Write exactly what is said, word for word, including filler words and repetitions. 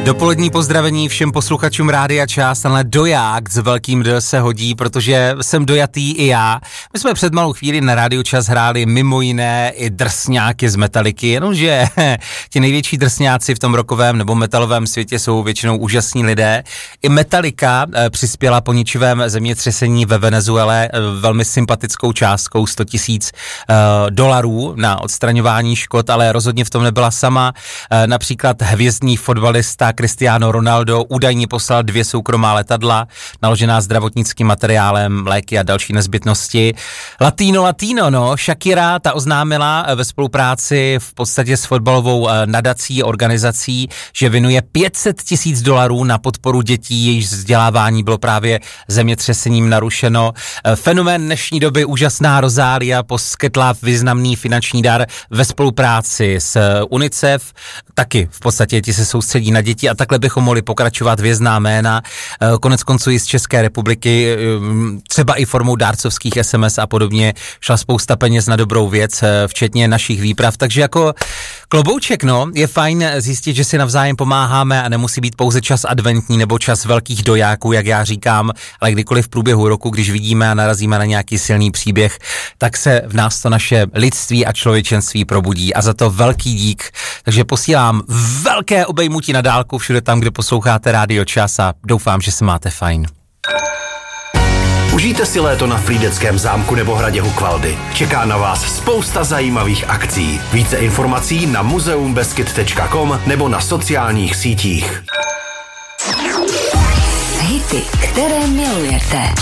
Dopolední pozdravení všem posluchačům Rádia Čas, tenhle doják s velkým D se hodí, protože jsem dojatý i já. My jsme před malou chvíli na Rádiu Čas hráli mimo jiné i drsňáky z Metaliky, jenomže ti největší drsňáci v tom rockovém nebo metalovém světě jsou většinou úžasní lidé. I Metallica eh, přispěla po ničivém zemětřesení ve Venezuele eh, velmi sympatickou částkou sto tisíc eh, dolarů na odstraňování škod, ale rozhodně v tom nebyla sama. Eh, například hvězdný fotbalista Cristiano Ronaldo údajně poslal dvě soukromá letadla, naložená zdravotnickým materiálem, léky a další nezbytnosti. Latino, Latino, no, Shakira, ta oznámila ve spolupráci v podstatě s fotbalovou nadací, organizací, že věnuje pět set tisíc dolarů na podporu dětí, jejichž vzdělávání bylo právě zemětřesením narušeno. Fenomén dnešní doby úžasná Rosalia poskytla významný finanční dar ve spolupráci s UNICEF, taky v podstatě ti se soustředí na děti a takhle bychom mohli pokračovat, hvězdná jména, konec konců i z České republiky, třeba i formou dárcovských es em es a podobně, šla spousta peněz na dobrou věc, včetně našich výprav, takže jako klobouček, no, je fajn zjistit, že si navzájem pomáháme a nemusí být pouze čas adventní nebo čas velkých dojáků, jak já říkám, ale kdykoliv v průběhu roku, když vidíme a narazíme na nějaký silný příběh, tak se v nás to naše lidství a člověčenství probudí a za to velký dík, takže posílám velké obejmutí na dálku všude tam, kde posloucháte Rádio Čas a doufám, že se máte fajn. Užijte si léto na Frýdeckém zámku nebo hradě Hukvaldy. Čeká na vás spousta zajímavých akcí. Více informací na muzeumbeskyd tečka com nebo na sociálních sítích. Hity, které milujete.